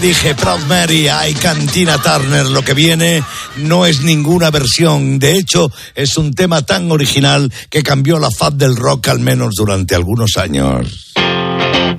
Dije Proud Mary, hay Tina Turner. Lo que viene no es ninguna versión. De hecho, es un tema tan original que cambió la faz del rock, al menos durante algunos años.